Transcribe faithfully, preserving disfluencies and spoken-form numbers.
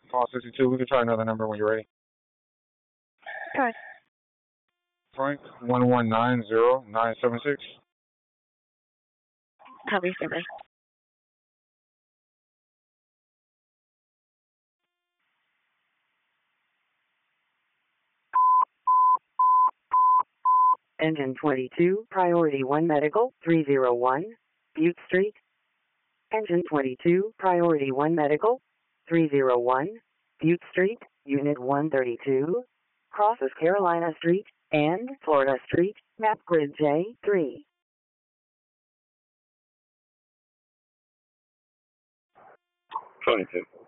Call sixty-two. We can try another number when you're ready. Okay. Frank, one one nine zero nine seven six. Copy, survey. Engine twenty-two, Priority one Medical, three oh one, Butte Street. Engine twenty-two, Priority one Medical, three oh one, Butte Street, Unit one thirty-two, crosses Carolina Street and Florida Street, map grid J three. twenty-two.